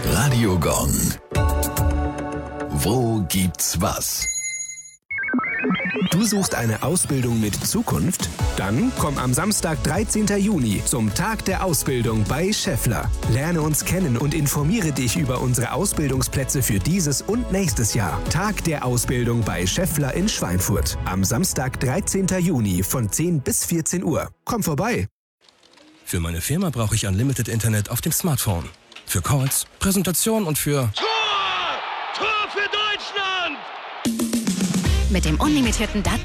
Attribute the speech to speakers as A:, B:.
A: Radio Gong. Wo gibt's was? Du suchst eine Ausbildung mit Zukunft? Dann komm am Samstag, 13. Juni zum Tag der Ausbildung bei Schaeffler. Lerne uns kennen und informiere dich über unsere Ausbildungsplätze für dieses und nächstes Jahr. Tag der Ausbildung bei Schaeffler in Schweinfurt. Am Samstag, 13. Juni von 10 bis 14 Uhr. Komm vorbei!
B: Für meine Firma brauche ich Unlimited Internet auf dem Smartphone. Für Calls, Präsentationen und für...
C: Tor! Tor für Deutschland!
D: Mit dem unlimitierten